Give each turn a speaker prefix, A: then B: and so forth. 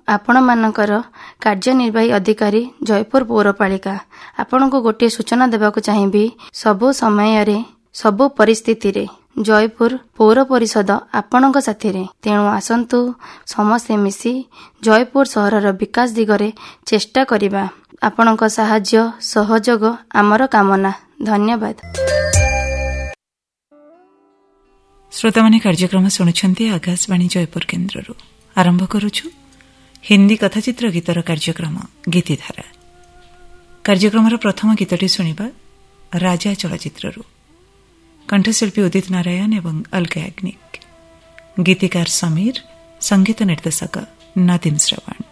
A: ଆପଣମାନଙ୍କର କାର୍ଯ୍ୟନିର୍ବାହୀ ଅଧିକାରୀ ଜୟପୁର ପୌରପାଳିକା। ଆପଣଙ୍କୁ ଗୋଟିଏ ସୂଚନା ଦେବାକୁ ଚାହିଁବି, ସବୁ ସମୟରେ ସବୁ ପରିସ୍ଥିତିରେ ଜୟପୁର ପୌର ପରିଷଦ ଆପଣଙ୍କ ସାଥିରେ। ତେଣୁ ଆସନ୍ତୁ ସମସ୍ତେ ମିଶି ଜୟପୁର ସହରର ବିକାଶ ଦିଗରେ ଚେଷ୍ଟା କରିବା। ଆପଣଙ୍କ ସାହାଯ୍ୟ ସହଯୋଗ ଆମର କାମନା। ଧନ୍ୟବାଦ।
B: ଶ୍ରୋତାମାନେ କାର୍ଯ୍ୟକ୍ରମ ଶୁଣୁଛନ୍ତି ଆକାଶବାଣୀ ଜୟପୁର କେନ୍ଦ୍ରରୁ। ଆରମ୍ଭ କରୁଛୁ ହିନ୍ଦୀ କଥାଚିତ୍ର ଗୀତର କାର୍ଯ୍ୟକ୍ରମ ଗୀତିଧାରା। କାର୍ଯ୍ୟକ୍ରମର ପ୍ରଥମ ଗୀତଟି ଶୁଣିବା ରାଜା ଚଳଚ୍ଚିତ୍ରରୁ। କଣ୍ଠଶିଳ୍ପୀ ଉଦିତ ନାରାୟଣ ଏବଂ ଅଲକା ୟାଗ୍ନିକ, ଗୀତିକାର ସମୀର, ସଙ୍ଗୀତ ନିର୍ଦ୍ଦେଶକ ନଦୀମ ଶ୍ରବଣ।